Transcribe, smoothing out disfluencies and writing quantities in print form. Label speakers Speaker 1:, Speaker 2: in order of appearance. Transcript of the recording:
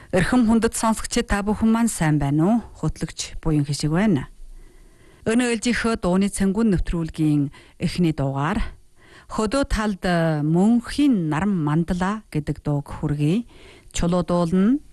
Speaker 1: Эрхэм хүндэт сонсогчид та бүхэн маань сайн байна уу? Хөтлөгч буян хишиг байна. Өнөө ээлжийнхөө дууны цэнгүүн нэвтрүүлгийн эхний дугаар хөдөө талд мөнхийн наран мандала гэдэг дууг хүргэе. Чулуу дуулна